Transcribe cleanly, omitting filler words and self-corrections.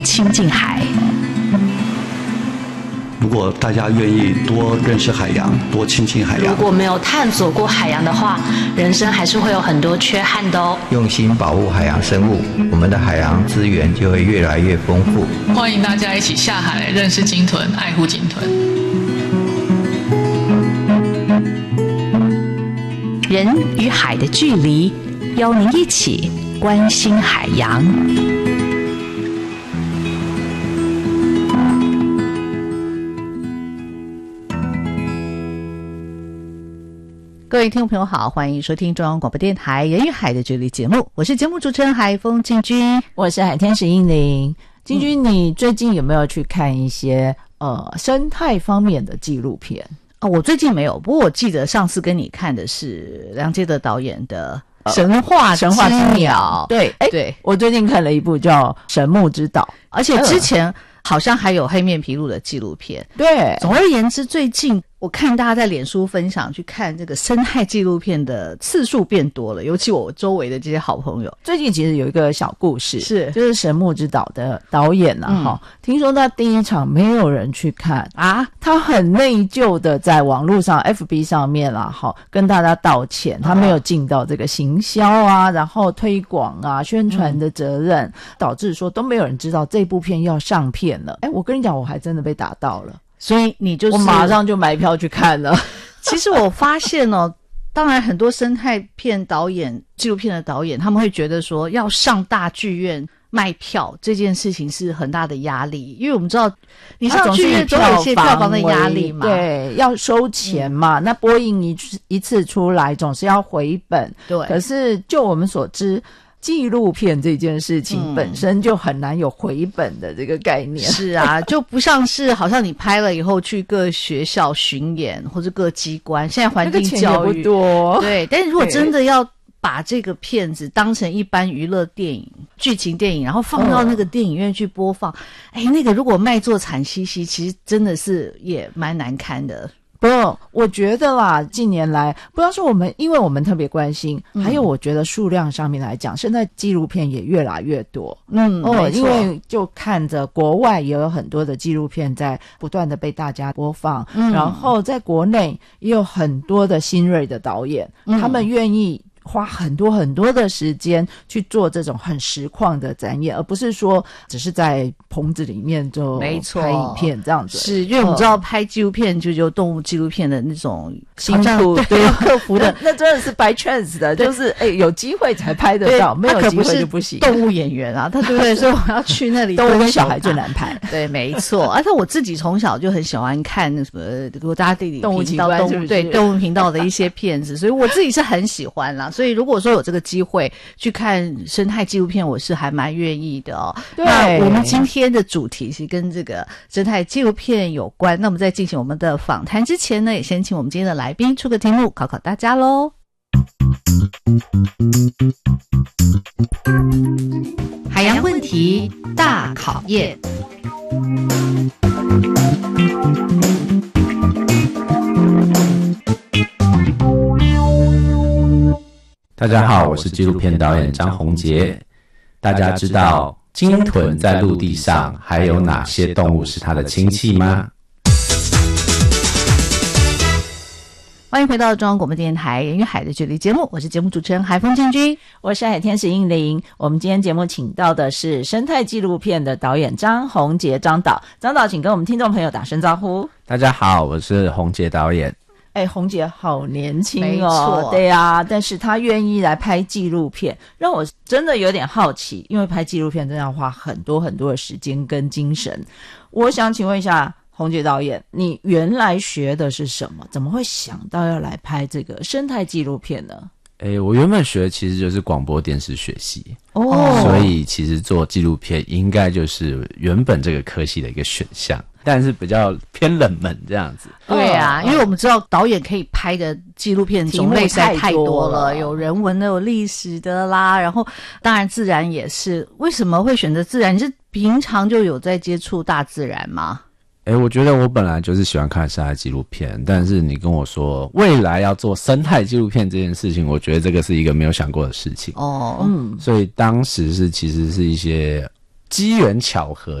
亲近海。 如果大家愿意多认识海洋，多亲近海洋， 如果没有探索过海洋的话，人生还是会有很多缺憾的哦。 用心保护海洋生物，我们的海洋资源就会越来越丰富。 欢迎大家一起下海认识鲸豚，爱护鲸豚。 人与海的距离，邀您一起关心海洋。各位听众朋友好，欢迎收听中央广播电台人与海的距离节目，我是节目主持人海峰静君， 我是海天使英灵。静君，你最近有没有去看一些生态方面的纪录片？ 我最近没有，不过我记得上次跟你看的是梁杰德导演的神话之鸟。 对，对，我最近看了一部叫《神木之岛》， 而且之前好像还有黑面琵鹭的纪录片。 对， 总而言之，最近我看大家在脸书分享去看这个生态纪录片的次数变多了，尤其我周围的这些好朋友。 最近其实有一个小故事，就是《神木之岛》的导演听说他第一场没有人去看啊，他很内疚的在网络上 FB 上面跟大家道歉，他没有尽到这个行销啊，然后推广啊、宣传的责任，导致说都没有人知道这部片要上片了。我跟你讲，我还真的被打到了。 所以你就是我马上就买票去看了。 其实我发现当然很多生态片导演、纪录片的导演，他们会觉得说要上大剧院卖票这件事情是很大的压力，因为我们知道你上剧院总有一些票房的压力嘛， 对，要收钱嘛。那播映一次出来总是要回本， 对。 可是就我们所知，纪录片这件事情本身就很难有回本的这个概念。 是啊，就不像是好像你拍了以后去各学校巡演或者各机关，现在环境教育那个钱也不多， 对。但是如果真的要把这个片子当成一般娱乐电影、剧情电影，然后放到那个电影院去播放，那个如果卖座惨兮兮，其实真的是也蛮难堪的。 不，我觉得啦，近年来不要说因为我们特别关心，还有我觉得数量上面来讲，现在纪录片也越来越多。因为就看着国外也有很多的纪录片在不断的被大家播放，然后在国内也有很多的新锐的导演，他们愿意花很多很多的时间去做这种很实况的展演，而不是说只是在棚子里面就拍影片这样子。 是因为我们知道拍纪录片就有动物纪录片的那种辛苦， 对，要克服的那真的是 by chance 的，就是有机会才拍得到，没有机会就不行。 动物演员啊，他对不对？所以我要去那里。 动物跟小孩最难拍， 对，没错。而且我自己从小就很喜欢看那什么国家地理动物频道、动物频道的一些片子，所以我自己是很喜欢啦。所以如果说有这个机会去看生态纪录片，我是还蛮愿意的哦。 对， 那我们今天的主题是跟这个生态纪录片有关。那我们在进行我们的访谈之前呢，也先请我们今天的来宾出个题目考考大家咯。海洋问题大考验。 大家好，我是纪录片导演张宏杰。大家知道鲸豚在陆地上还有哪些动物是它的亲戚吗？ 欢迎回到中央广播电台人与海的距离节目，我是节目主持人海峰静君， 我是海天使英灵。我们今天节目请到的是生态纪录片的导演张宏杰张导，张导请跟我们听众朋友打声招呼。 大家好，我是宏杰导演。 宏杰好年轻哦，对啊，但是他愿意来拍纪录片，让我真的有点好奇，因为拍纪录片真的要花很多很多的时间跟精神。我想请问一下宏杰导演，你原来学的是什么？怎么会想到要来拍这个生态纪录片呢？ 我原本学的其实就是广播电视学系所以其实做纪录片应该就是原本这个科系的一个选项，但是比较偏冷门这样子。 对啊，因为我们知道导演可以拍的纪录片种类实在太多了，有人文的，有历史的啦，然后当然自然也是。为什么会选择自然？你是平常就有在接触大自然吗？ 我觉得我本来就是喜欢看生态纪录片，但是你跟我说未来要做生态纪录片这件事情，我觉得这个是一个没有想过的事情。 哦， 所以当时其实是一些机缘巧合